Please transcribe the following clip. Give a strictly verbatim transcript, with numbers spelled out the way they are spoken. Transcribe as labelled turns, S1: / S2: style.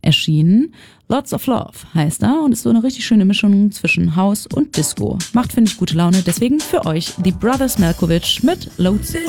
S1: erschienen. Lots of Love heißt er und ist so eine richtig schöne Mischung zwischen House und Disco. Macht, finde ich, gute Laune. Deswegen für euch die Brothers Malkovich mit Loads